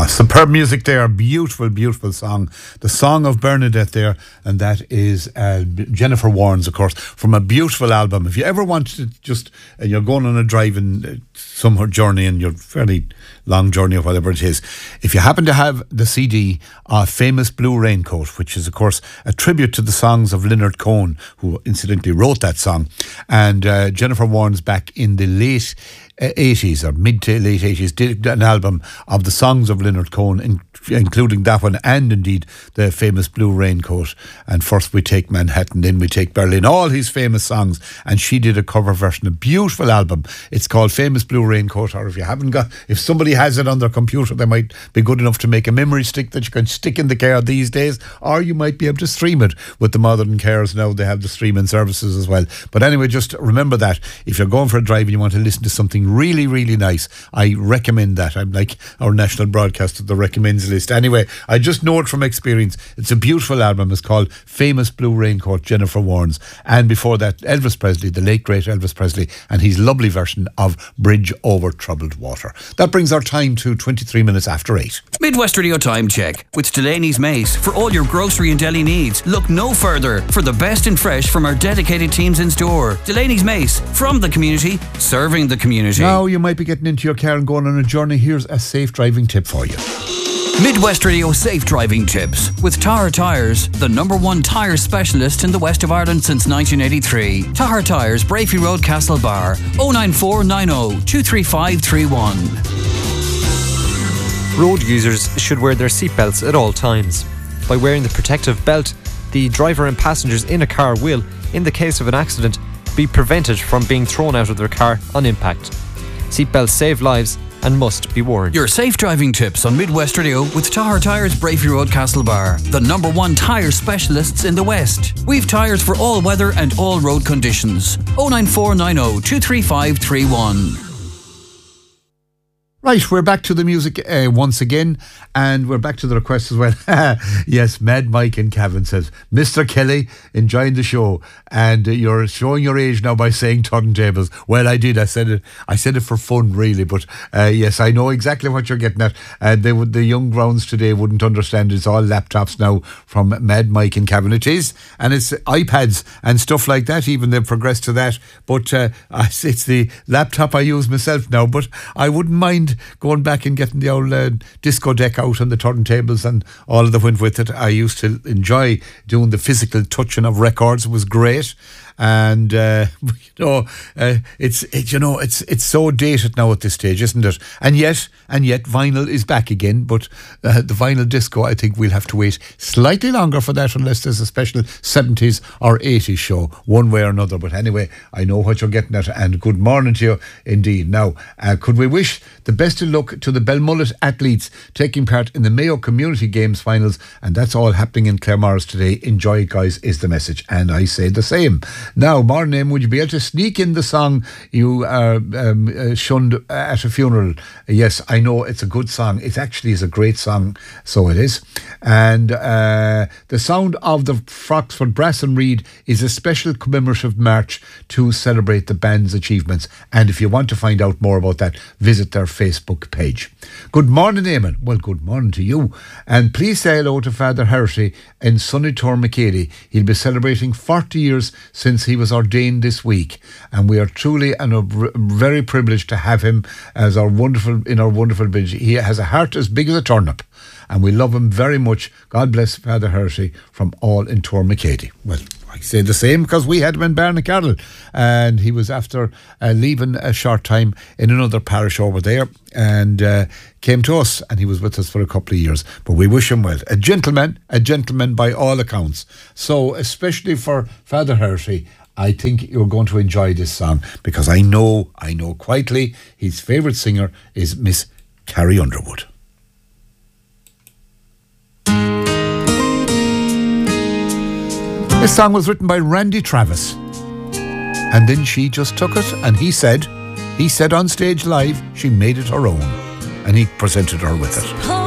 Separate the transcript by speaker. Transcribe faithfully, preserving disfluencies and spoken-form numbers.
Speaker 1: Oh, superb music there. Beautiful, beautiful song. The Song of Bernadette there. And that is uh, Jennifer Warnes, of course, from a beautiful album. If you ever want to just, uh, you're going on a driving uh, summer journey and you're fairly long journey or whatever it is, if you happen to have the C D of Famous Blue Raincoat, which is, of course, a tribute to the songs of Leonard Cohen, who incidentally wrote that song, and uh, Jennifer Warnes back in the late eighties or mid to late eighties did an album of the songs of Leonard Cohen, in, including that one and indeed the Famous Blue Raincoat, and First We Take Manhattan, Then We Take Berlin, all his famous songs, and she did a cover version, a beautiful album. It's called Famous Blue Raincoat, or if you haven't got, if somebody has it on their computer, they might be good enough to make a memory stick that you can stick in the car these days, or you might be able to stream it with the modern cars now. They have the streaming services as well. But anyway, just remember that if you're going for a drive and you want to listen to something really, really nice, I recommend that. I'm like our national broadcaster, the recommends list. Anyway, I just know it from experience. It's a beautiful album. It's called Famous Blue Raincoat, Jennifer Warnes. And before that, Elvis Presley, the late great Elvis Presley, and his lovely version of Bridge Over Troubled Water. That brings our time to twenty-three minutes after eight.
Speaker 2: Midwest Radio Time Check with Delaney's Mace. For all your grocery and deli needs, look no further for the best in fresh from our dedicated teams in store. Delaney's Mace, from the community, serving the community.
Speaker 1: Now you might be getting into your car and going on a journey. Here's a safe driving tip for you.
Speaker 2: Midwest Radio Safe Driving Tips with Tahar Tyres, the number one tyre specialist in the west of Ireland since nineteen eighty-three. Tahar Tyres, Brafey Road, Castlebar, oh nine four nine oh two three five three one.
Speaker 3: Road users should wear their seatbelts at all times. By wearing the protective belt, the driver and passengers in a car will, in the case of an accident, be prevented from being thrown out of their car on impact. Seatbelts save lives and must be worn.
Speaker 2: Your safe driving tips on Midwest Radio with Tahar Tyres, Brafey Road, Castlebar, the number one tyre specialists in the West. We've tyres for all weather and all road conditions. oh nine four nine oh two three five three one.
Speaker 1: Right, we're back to the music uh, once again, and we're back to the request as well. Yes, Mad Mike in Cavan says, Mister Kelly, enjoying the show, and uh, you're showing your age now by saying turntables. Well, I did. I said it. I said it for fun, really, but uh, yes, I know exactly what you're getting at. And uh, they would, the young grounds today wouldn't understand. It's all laptops now from Mad Mike in Cavan. It is, and it's iPads and stuff like that. Even they've progressed to that, but uh, it's the laptop I use myself now. But I wouldn't mind going back and getting the old uh, disco deck out and the turntables and all that went with it. I used to enjoy doing the physical touching of records. It was great. And uh, you know, uh, it's it, you know, it's it's so dated now at this stage, isn't it? And yet, and yet, vinyl is back again. But uh, the vinyl disco, I think we'll have to wait slightly longer for that, unless there's a special seventies or eighties show, one way or another. But anyway, I know what you're getting at, and good morning to you indeed. Now, uh, could we wish the best of luck to the Belmullet athletes taking part in the Mayo Community Games finals, and that's all happening in Claremorris today. Enjoy it, guys, is the message, and I say the same. Now, Marname, would you be able to sneak in the song you uh, um, uh, shunned at a funeral? Yes, I know it's a good song. It actually is a great song, so it is. And uh, the sound of the Froxford Brass and Reed is a special commemorative march to celebrate the band's achievements. And if you want to find out more about that, visit their Facebook page. Good morning, Eamon. Well, good morning to you. And please say hello to Father Hershey in sunny Tormacady. He'll be celebrating forty years since he was ordained this week, and we are truly and are very privileged to have him as our wonderful in our wonderful village. He has a heart as big as a turnip, and we love him very much. God bless Father Hershey from all in Tormacady. Well, I say the same because we had him in Barnacarroll, and he was after uh, leaving a short time in another parish over there, and uh, came to us, and he was with us for a couple of years. But we wish him well. A gentleman, a gentleman by all accounts. So especially for Father Hershey, I think you're going to enjoy this song, because I know, I know quietly his favourite singer is Miss Carrie Underwood. This song was written by Randy Travis, and then she just took it, and he said, he said on stage live, she made it her own, and he presented her with it.